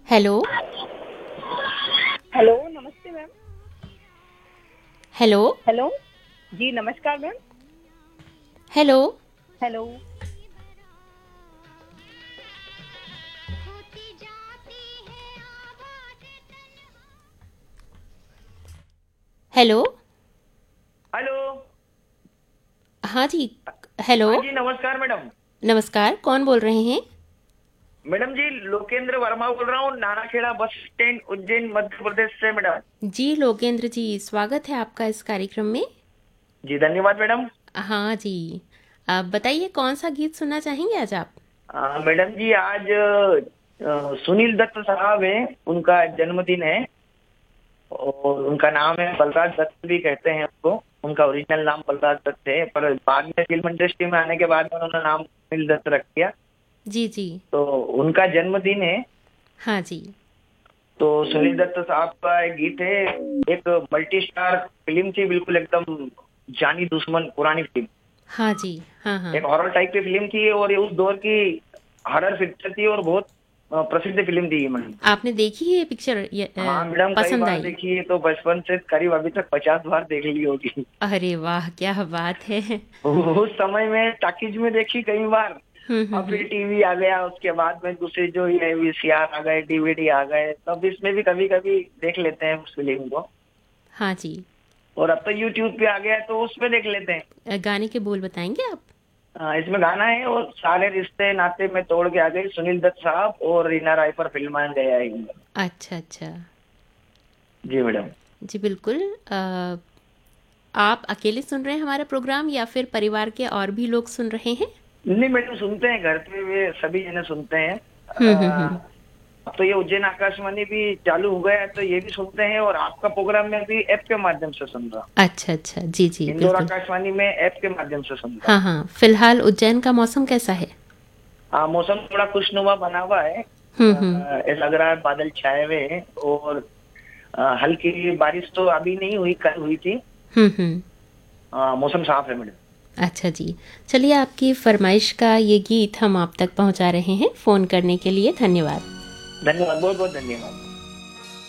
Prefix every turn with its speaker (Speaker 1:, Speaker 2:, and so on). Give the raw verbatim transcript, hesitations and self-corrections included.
Speaker 1: Hello.
Speaker 2: Hello, नमस्ते ma'am.
Speaker 1: Hello.
Speaker 2: Hello, जी नमस्कार ma'am.
Speaker 1: Hello.
Speaker 2: Hello,
Speaker 1: hello.
Speaker 3: Hello.
Speaker 1: हाँ जी। Hello.
Speaker 3: हाँ जी, नमस्कार मैडम।
Speaker 1: नमस्कार, कौन बोल रहे हैं?
Speaker 3: मैडम जी, लोकेंद्र वर्मा बोल रहा हूँ, नानाखेड़ा बस स्टैंड, उज्जैन, मध्य प्रदेश से मैडम।
Speaker 1: जी लोकेंद्र जी, स्वागत है आपका इस कार्यक्रम में।
Speaker 3: जी धन्यवाद मैडम।
Speaker 1: हाँ जी। आप बताइए कौन सा गीत सुनना चाहेंगे आज आप?
Speaker 3: आ, मैडम जी, आज अ, सुनील दत्त साहब है, उनका जन्मदिन है। और उनका नाम है बलराज दत्त भी कहते हैं उसको। उनका ओरिजिनल नाम बलराज दत्त है, पर बाद में फिल्म इंडस्ट्री में आने के बाद में उन्होंने नाम सुनील दत्त रख दिया।
Speaker 1: जी जी।
Speaker 3: तो उनका जन्मदिन है।
Speaker 1: हाँ जी।
Speaker 3: तो सुनील दत्त साहब का एक गीत है। एक मल्टी स्टार फिल्म थी, बिल्कुल एकदम जानी दुश्मन, पुरानी फिल्म।
Speaker 1: हाँ जी। हाँ हाँ।
Speaker 3: एक हॉरर टाइप की फिल्म थी और ये उस दौर की हॉरर पिक्चर थी और बहुत अ, प्रसिद्ध फिल्म थी ये मैडम।
Speaker 1: आपने देखी है ये पिक्चर? ये,
Speaker 3: हाँ
Speaker 1: अ,
Speaker 3: मैडम, कई
Speaker 1: पसंद
Speaker 3: बार
Speaker 1: आई?
Speaker 3: देखी है, तो बचपन से करीब अभी तक पचास बार देख ली होगी।
Speaker 1: अरे वाह, क्या बात है।
Speaker 3: उस समय में टॉकीज में देखी कई बार।
Speaker 1: हम्म हम्म
Speaker 3: अब फिर
Speaker 1: हम्म।
Speaker 3: टीवी आ गया, उसके बाद में दूसरे जो ये वीसीआर आ गए, डीवीडी आ गए, तब इसमें भी कभी कभी देख लेते हैं उस फिल्म को।
Speaker 1: हाँ जी।
Speaker 3: और अब तो यूट्यूब पे आ गया है, तो उसपे देख लेते हैं।
Speaker 1: अ, गाने के बोल बताएंगे आप?
Speaker 3: हाँ, इसमें गाना है और सारे रिश्ते नाते में तोड़ के आ गई, सुनील दत्त साहब और रीना राय पर फिल्माया गया है ये।
Speaker 1: अच्छा अच्छा।
Speaker 3: जी मैडम।
Speaker 1: जी बिल्कुल। अ, आप अकेले सुन रहे हैं हमारा प्रोग्राम या फिर परिवार के और भी लोग सुन रहे हैं?
Speaker 3: नहीं मैडम, सुनते हैं घर पे, वे सभी जने सुनते हैं।
Speaker 1: हम्म हम्म हम्म।
Speaker 3: अ, अब तो ये उज्जैन आकाशवाणी भी चालू हो गया है, तो ये भी सुनते हैं, और आपका प्रोग्राम में भी ऐप के माध्यम से सुन रहा हूँ।
Speaker 1: अच्छा अच्छा। जी जी
Speaker 3: इंदौर
Speaker 1: बिल्कुल।
Speaker 3: आकाशवाणी में ऐप के माध्यम से सुन रहा
Speaker 1: हाँ
Speaker 3: हूँ।
Speaker 1: हाँ, फिलहाल उज्जैन का मौसम कैसा है?
Speaker 3: हाँ, मौसम थोड़ा खुशनुमा बना हुआ है।
Speaker 1: हम्म हम्म।
Speaker 3: अ, ऐसा लग रहा है बादल छाए हुए हैं, और अ, हल्की बारिश तो अभी नहीं हुई, कल हुई थी।
Speaker 1: हम्म हम्म।
Speaker 3: अ, मौसम साफ है मैडम।
Speaker 1: अच्छा जी। चलिए, आपकी फरमाइश का ये गीत हम आप तक पहुंचा रहे हैं। फ़ोन करने के लिए धन्यवाद।
Speaker 3: धन्यवाद, बहुत बहुत धन्यवाद।